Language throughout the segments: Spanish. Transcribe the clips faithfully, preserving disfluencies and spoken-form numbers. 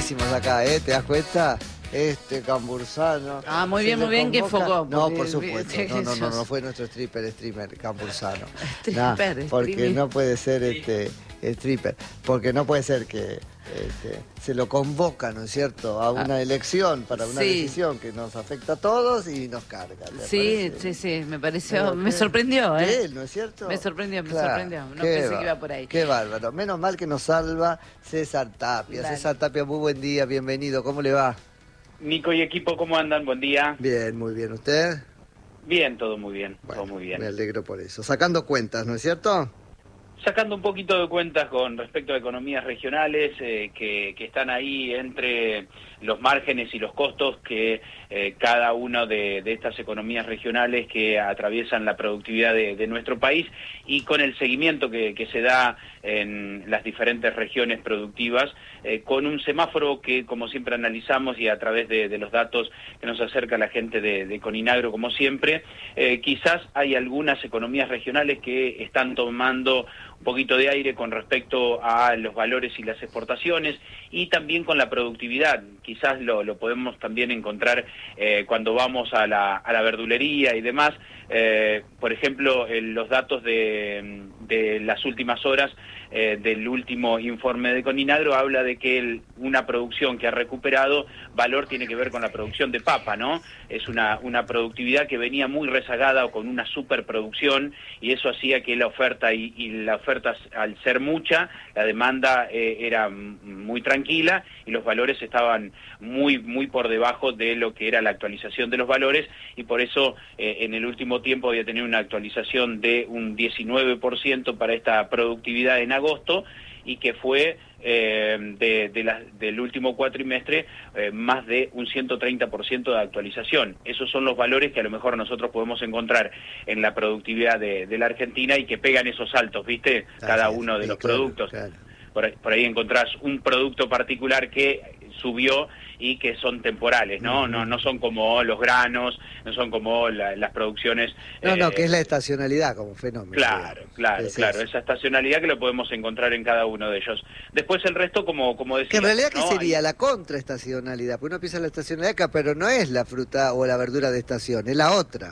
focadísimos acá, ¿eh? ¿Te das cuenta? Este Cambursano. Ah, muy bien, muy bien que enfocó. No, por supuesto. No, no, no, no fue nuestro stripper, streamer, Cambursano. Stripper, nah, porque streaming. No puede ser este stripper. Porque no puede ser que este, se lo convoca, ¿no es cierto?, a una ah, elección para una sí. decisión que nos afecta a todos y nos carga. Sí, parece? sí, sí, me pareció, Pero, me sorprendió, ¿eh? Él, ¿no es cierto? Me sorprendió, me claro, sorprendió. No pensé que iba por ahí. Qué bárbaro. Menos mal que nos salva César Tapia. Dale. César Tapia, muy buen día, bienvenido. ¿Cómo le va? Nico y equipo, ¿cómo andan? Buen día. Bien, muy bien. ¿Usted? Bien, todo muy bien, bueno, todo muy bien. Me alegro por eso. Sacando cuentas, ¿no es cierto? Sacando un poquito de cuentas con respecto a economías regionales eh, que, que están ahí entre los márgenes y los costos que eh, cada una de, de estas economías regionales que atraviesan la productividad de, de nuestro país y con el seguimiento que, que se da en las diferentes regiones productivas, eh, con un semáforo que, como siempre analizamos y a través de, de los datos que nos acerca la gente de, de Coninagro, como siempre, eh, quizás hay algunas economías regionales que están tomando un poquito de aire con respecto a los valores y las exportaciones y también con la productividad. Quizás lo, lo podemos también encontrar eh, cuando vamos a la, a la verdulería y demás. Eh, por ejemplo, en los datos de, de las últimas horas eh, del último informe de Coninagro habla de que el, una producción que ha recuperado valor tiene que ver con la producción de papa, ¿no? Es una, una productividad que venía muy rezagada o con una superproducción y eso hacía que la oferta y, y la oferta al ser mucha, la demanda eh, era muy tranquila y los valores estaban muy, muy por debajo de lo que era la actualización de los valores y por eso eh, en el último tiempo había tenido una actualización de un diecinueve por ciento para esta productividad en agosto y que fue eh, de, de la, del último cuatrimestre eh, más de un ciento treinta por ciento de actualización. Esos son los valores que a lo mejor nosotros podemos encontrar en la productividad de, de la Argentina y que pegan esos saltos, ¿viste? Cada uno de los claro, productos. Claro. Por ahí, por ahí encontrás un producto particular que subió y que son temporales, ¿no? Uh-huh. No, no son como los granos, no son como la, las producciones... No, eh, no, que es la estacionalidad como fenómeno. Claro, digamos. claro, es claro, eso. Esa estacionalidad que lo podemos encontrar en cada uno de ellos. Después el resto, como, como decía... Que en realidad, ¿qué ¿no? sería? Hay... La contraestacionalidad, porque uno piensa en la estacionalidad acá, pero no es la fruta o la verdura de estación, es la otra.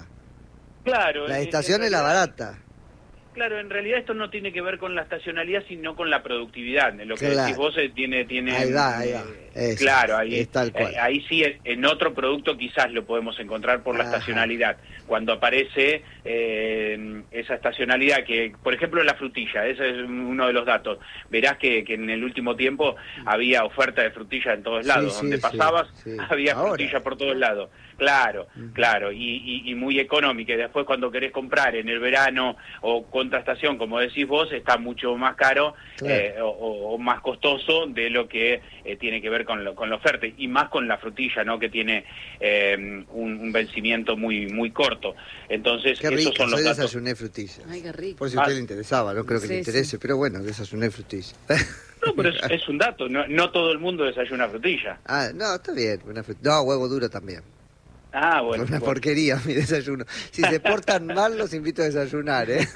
Claro. La estación es la barata. Claro, en realidad esto no tiene que ver con la estacionalidad, sino con la productividad. Lo que claro. decís vos eh, tiene... tiene ahí va, ahí va. Eh, claro, ahí, es tal cual. Eh, ahí sí, en otro producto quizás lo podemos encontrar por la Ajá. estacionalidad. Cuando aparece eh, esa estacionalidad, que por ejemplo la frutilla, ese es uno de los datos. Verás que, que en el último tiempo había oferta de frutilla en todos lados. Sí, Donde sí, pasabas sí, sí. había Ahora. frutilla por todos lados. Claro, uh-huh. claro, y, y, y muy económica. Y después cuando querés comprar en el verano o contrastación, como decís vos, está mucho más caro claro. eh, o, o más costoso de lo que eh, tiene que ver con, lo, con la oferta. Y más con la frutilla, ¿no? Que tiene eh, un, un vencimiento muy muy corto. Entonces, qué esos rico, son los yo datos. desayuné frutillas. Ay, qué rico. Por si a usted ah. le interesaba, no creo que sí, le interese, sí. pero bueno, desayuné frutillas. No, pero es, es un dato, no, no todo el mundo desayuna frutilla. Ah, no, está bien, una frut... no, huevo duro también. Ah, bueno. Una bueno. porquería mi desayuno. Si se portan mal, los invito a desayunar, ¿eh?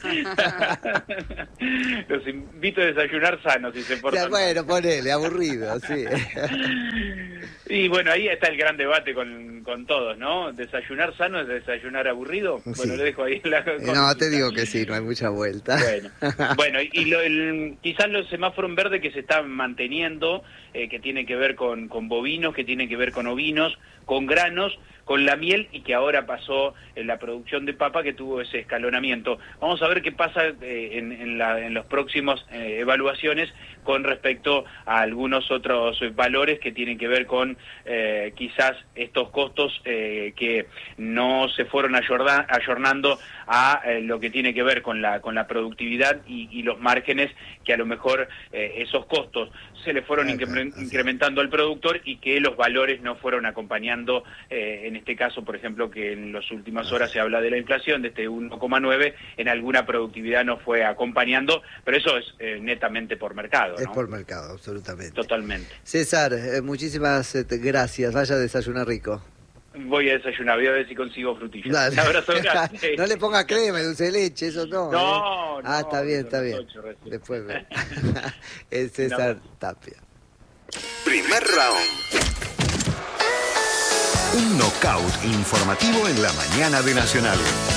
Los invito a desayunar sanos si se portan o sea, bueno, mal. ponele, aburrido, sí. Y bueno, ahí está el gran debate con, con todos, ¿no? ¿Desayunar sano es desayunar aburrido? Sí. Bueno, lo dejo ahí en la consulta. No, te digo que sí, no hay mucha vuelta. Bueno, bueno y lo, el, quizás los semáforos en verde que se están manteniendo, eh, que tiene que ver con, con bovinos, que tiene que ver con ovinos, con granos, con la miel y que ahora pasó en la producción de papa que tuvo ese escalonamiento. Vamos a ver qué pasa eh, en, en, la, en los próximos eh, evaluaciones con respecto a algunos otros valores que tienen que ver con eh, quizás estos costos eh, que no se fueron ayorda, ayornando a eh, lo que tiene que ver con la con la productividad y, y los márgenes que a lo mejor eh, esos costos se le fueron incre incrementando al productor y que los valores no fueron acompañando, eh, en este caso, por ejemplo, que en las últimas horas se habla de la inflación, de este uno coma nueve, en alguna productividad no fue acompañando, pero eso es eh, netamente por mercado, ¿no? Es por mercado, absolutamente. Totalmente. César, eh, muchísimas eh, gracias, vaya a desayunar rico. Voy a desayunar, voy a ver si consigo frutillas. Dale. Un abrazo grande. No le ponga crema, dulce de leche, eso no. No, ¿eh? no. Ah, está bien, está bien. Después ve. Es César Tapia. Primer round. Un knockout informativo en la mañana de Nacional.